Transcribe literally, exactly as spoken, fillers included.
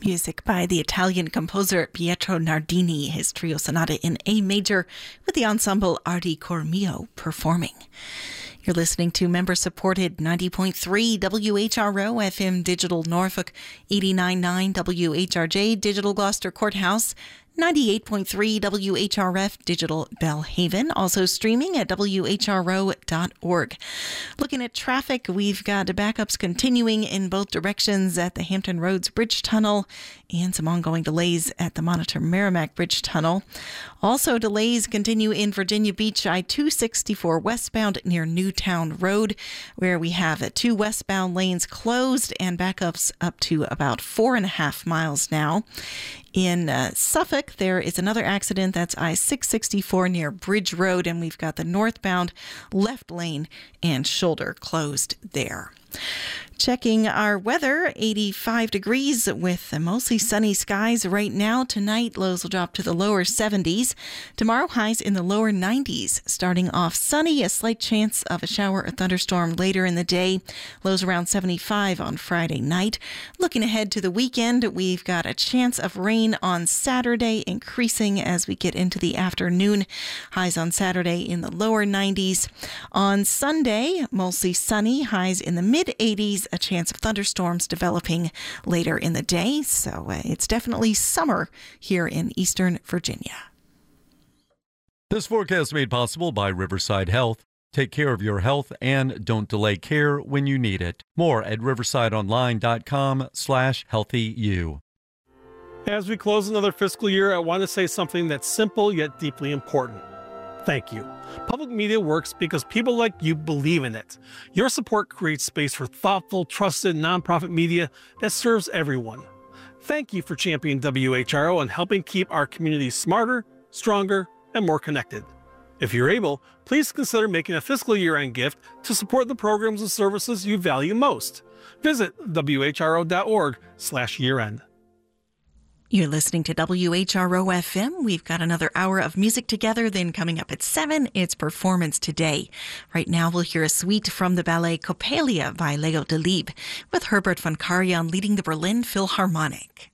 Music by the Italian composer Pietro Nardini, his trio sonata in A major with the ensemble Arti Cor Mio performing. You're listening to member-supported ninety point three W H R O F M Digital Norfolk, eighty-nine point nine W H R J Digital Gloucester Courthouse, ninety-eight point three W H R F Digital Belhaven, also streaming at W H R O dot org. Looking at traffic, we've got backups continuing in both directions at the Hampton Roads Bridge Tunnel and some ongoing delays at the Monitor Merrimack Bridge Tunnel. Also, delays continue in Virginia Beach I two sixty-four westbound near Newtown Road, where we have two westbound lanes closed and backups up to about four and a half miles now. In uh, Suffolk, there is another accident. That's I six sixty-four near Bridge Road, and we've got the northbound left lane and shoulder closed there. Checking our weather, eighty-five degrees with mostly sunny skies right now. Tonight, lows will drop to the lower seventies. Tomorrow, highs in the lower nineties. Starting off sunny, a slight chance of a shower or thunderstorm later in the day. Lows around seventy-five on Friday night. Looking ahead to the weekend, we've got a chance of rain on Saturday, increasing as we get into the afternoon. Highs on Saturday in the lower nineties. On Sunday, mostly sunny, highs in the mid eighties. A chance of thunderstorms developing later in the day. So uh, it's definitely summer here in Eastern Virginia. This forecast made possible by Riverside Health. Take care of your health and don't delay care when you need it. More at riversideonline.com slash healthyu. As we close another fiscal year, I want to say something that's simple yet deeply important. Thank you. Public media works because people like you believe in it. Your support creates space for thoughtful, trusted, nonprofit media that serves everyone. Thank you for championing W H R O and helping keep our communities smarter, stronger, and more connected. If you're able, please consider making a fiscal year-end gift to support the programs and services you value most. Visit W H R O dot org slash year-end. You're listening to W H R O F M. We've got another hour of music together. Then coming up at seven, it's Performance Today. Right now, we'll hear a suite from the ballet Coppelia by Leo Delibes, with Herbert von Karajan leading the Berlin Philharmonic.